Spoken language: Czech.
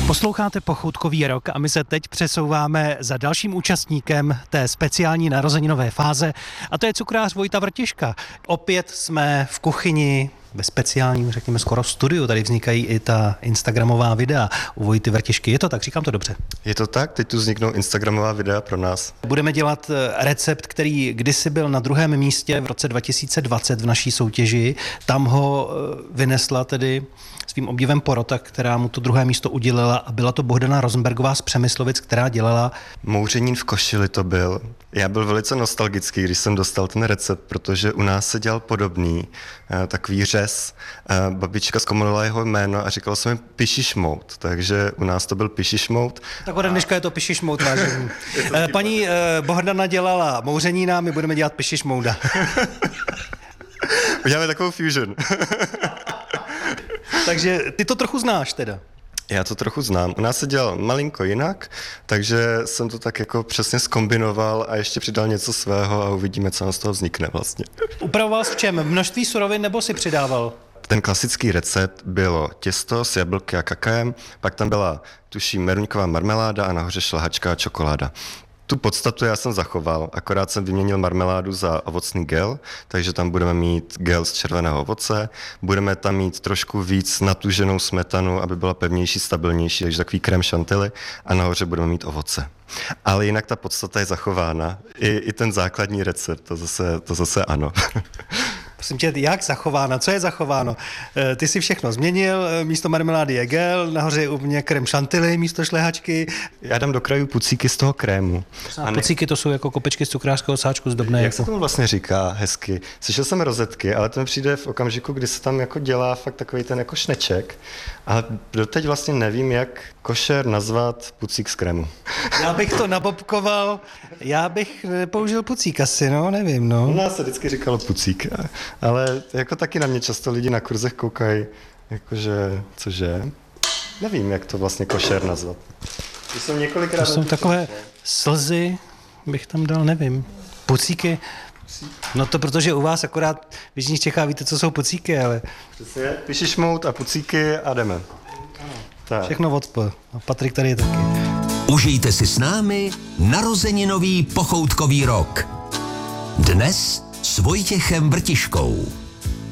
Posloucháte Pochoutkový rok a my se teď přesouváme za dalším účastníkem té speciální narozeninové fáze a to je cukrář Vojta Vrtiška. Opět jsme v kuchyni, ve speciálním, řekněme skoro studiu, tady vznikají i ta instagramová videa u Vojty Vrtišky. Je to tak, říkám to dobře? Je to tak, teď tu vzniknou instagramová videa pro nás. Budeme dělat recept, který kdysi byl na druhém místě v roce 2020 v naší soutěži. Tam ho vynesla tedy svým obdivem porota, která mu to druhé místo udělila a byla to Bohdana Rosenbergová z Přemyslovic, která dělala Mouřenín v košili to byl. Já byl velice nostalgický, když jsem dostal ten recept, protože u nás se dělal podobný, takový řez. Babička zkomolila jeho jméno a říkala se mi pišišmout, takže u nás to byl pišišmout. Tak ode dneška je to pišišmout, vážení. Paní Bohdana dělala mouřenína, my budeme dělat pišišmouda. Uděláme takovou fusion. Takže ty to trochu znáš teda. Já to trochu znám. U nás se dělal malinko jinak, takže jsem to tak jako přesně zkombinoval a ještě přidal něco svého a uvidíme, co nám z toho vznikne vlastně. Upravoval jsi v čem? Množství surovin nebo si přidával? Ten klasický recept bylo těsto s jablky a kakaem, pak tam byla, tuším, meruňková marmeláda a nahoře šlehačka a čokoláda. Tu podstatu já jsem zachoval, akorát jsem vyměnil marmeládu za ovocný gel, takže tam budeme mít gel z červeného ovoce, budeme tam mít trošku víc natuženou smetanu, aby byla pevnější, stabilnější, takže takový krém chantilly a nahoře budeme mít ovoce. Ale jinak ta podstata je zachována, i ten základní recept, to zase ano. Prosím tě, jak zachováno? Co je zachováno? Ty si všechno změnil, místo marmelády je gel, nahoře je u mě krém chantilly místo šlehačky. Já dám do krajů pucíky z toho krému. A pucíky to jsou jako kopečky z cukrářského sáčku zdobné. Jak se tomu vlastně říká hezky? Slyšel jsem rozetky, ale to mi přijde v okamžiku, kdy se tam jako dělá fakt takový ten jako šneček. Ale doteď vlastně nevím, jak košer nazvat pucík z krému. Já bych to nabobkoval, já bych použil pucík asi, no, nevím, no. U nás se vždycky říkalo pucík, ale jako taky na mě často lidi na kurzech koukají, jakože, cože? Nevím, jak to vlastně košer nazvat. To jsou takové slzy, bych tam dal, nevím. Pucíky, no to protože u vás akorát v jižních Čechách víte, co jsou pucíky, ale... Přesně, pišišmout a pucíky a jdeme. Tak. Všechno odpo. A Patrik tady je taky. Užijte si s námi narozeninový pochoutkový rok. Dnes s Vojtěchem Vrtiškou.